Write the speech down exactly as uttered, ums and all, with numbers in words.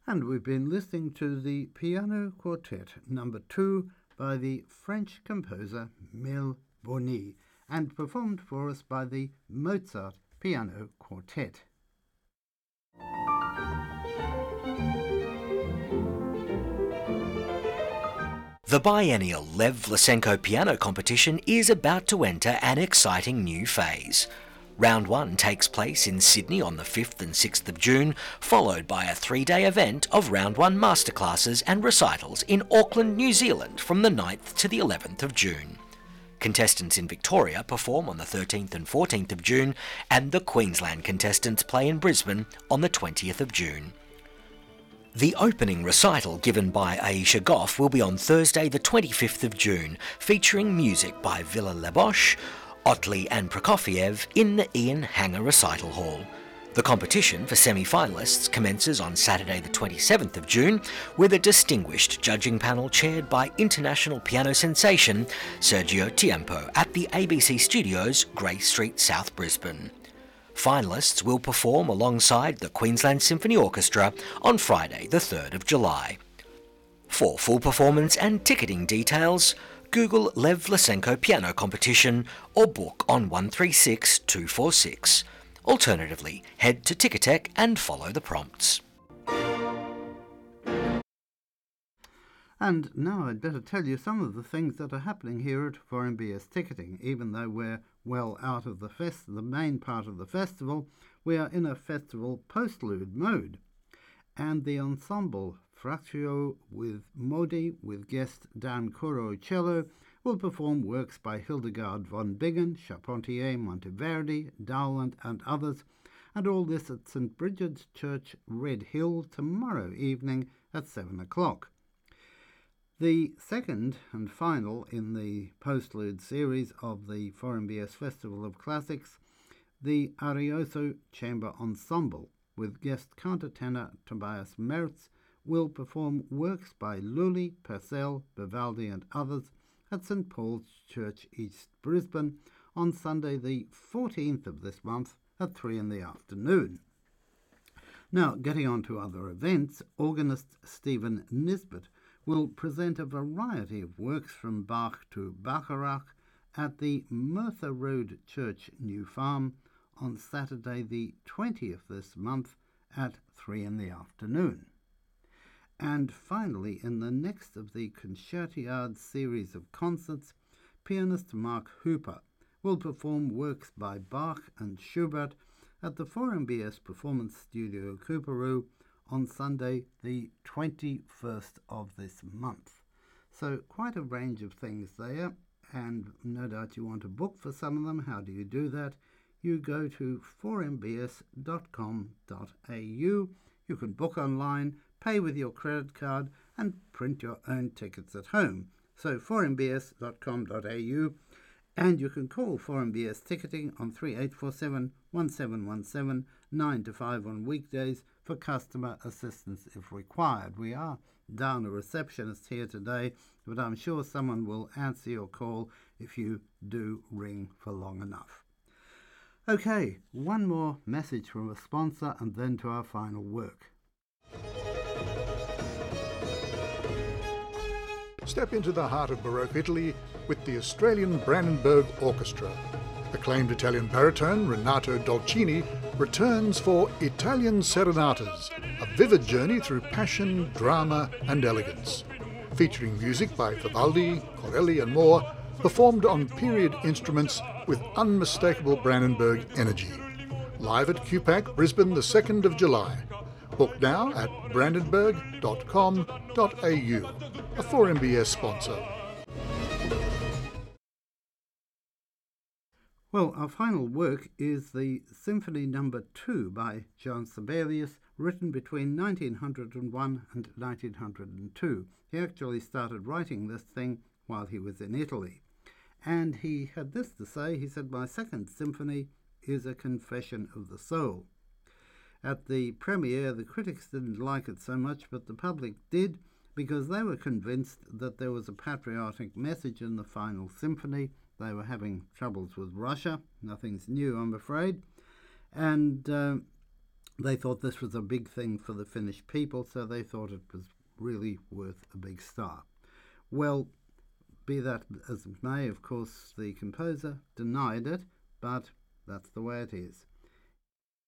And we've been listening to the Piano Quartet number two by the French composer Mel Boni and performed for us by the Mozart Piano Quartet. The biennial Lev Lysenko Piano Competition is about to enter an exciting new phase. Round one takes place in Sydney on the fifth and sixth of June, followed by a three-day event of Round one masterclasses and recitals in Auckland, New Zealand from the ninth to the eleventh of June. Contestants in Victoria perform on the thirteenth and fourteenth of June, and the Queensland contestants play in Brisbane on the twentieth of June. The opening recital given by Aisha Goff will be on Thursday the twenty-fifth of June, featuring music by Villa Lebosch, Otley and Prokofiev in the Ian Hanger Recital Hall. The competition for semi-finalists commences on Saturday the twenty-seventh of June with a distinguished judging panel chaired by international piano sensation Sergio Tiempo at the A B C Studios, Grey Street, South Brisbane. Finalists will perform alongside the Queensland Symphony Orchestra on Friday the third of July. For full performance and ticketing details, Google Lev Lysenko Piano Competition or book on one three six two four six. Alternatively, head to Ticketek and follow the prompts. And now I'd better tell you some of the things that are happening here at four M B S Ticketing. Even though we're well out of the fest, the main part of the festival, we are in a festival postlude mode. And the ensemble Fractio with Modi, with guest Dan Coro cello, will perform works by Hildegard von Bingen, Charpentier, Monteverdi, Dowland and others, and all this at St Bridget's Church, Red Hill, tomorrow evening at seven o'clock. The second and final in the postlude series of the four M B S Festival of Classics, the Arioso Chamber Ensemble, with guest countertenor Tobias Mertz, will perform works by Lully, Purcell, Vivaldi and others at St Paul's Church, East Brisbane, on Sunday the fourteenth of this month at three in the afternoon. Now, getting on to other events, organist Stephen Nisbet will present a variety of works from Bach to Bacharach at the Merthyr Road Church, New Farm, on Saturday the twentieth this month at three in the afternoon. And finally, in the next of the Concertiad series of concerts, pianist Mark Hooper will perform works by Bach and Schubert at the four M B S Performance Studio, Coorparoo, on Sunday the twenty-first of this month. So quite a range of things there, and no doubt you want to book for some of them. How do you do that? You go to four m b s dot com dot a u. You can book online, pay with your credit card and print your own tickets at home. So four m b s dot com dot a u, and you can call four M B S Ticketing on three eight four seven, one seven one seven, nine to five on weekdays for customer assistance if required. We are down a receptionist here today, but I'm sure someone will answer your call if you do ring for long enough. Okay, one more message from a sponsor and then to our final work. Step into the heart of Baroque Italy with the Australian Brandenburg Orchestra. Acclaimed Italian baritone Renato Dolcini returns for Italian Serenatas, a vivid journey through passion, drama and elegance. Featuring music by Vivaldi, Corelli and more, performed on period instruments with unmistakable Brandenburg energy. Live at Q PAC, Brisbane, the second of July. Book now at brandenburg dot com dot a u, a four M B S sponsor. Well, our final work is the Symphony Number two by John Sibelius, written between nineteen hundred one and nineteen hundred two. He actually started writing this thing while he was in Italy. And he had this to say. He said, "My second symphony is a confession of the soul." At the premiere, the critics didn't like it so much, but the public did, because they were convinced that there was a patriotic message in the final symphony. They were having troubles with Russia. Nothing's new, I'm afraid. And uh, They thought this was a big thing for the Finnish people, so they thought it was really worth a big star. Well, be that as it may, of course, the composer denied it, but that's the way it is.